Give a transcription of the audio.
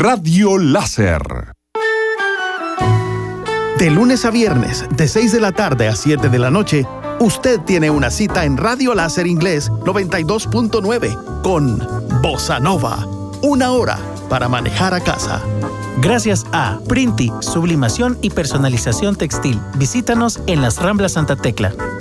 Radio Láser. De lunes a viernes, de 6 de la tarde a 7 de la noche, usted tiene una cita en Radio Láser Inglés 92.9 con Bossa Nova. 1 hora para manejar a casa. Gracias a Printi, sublimación y personalización textil. Visítanos en Las Ramblas Santa Tecla.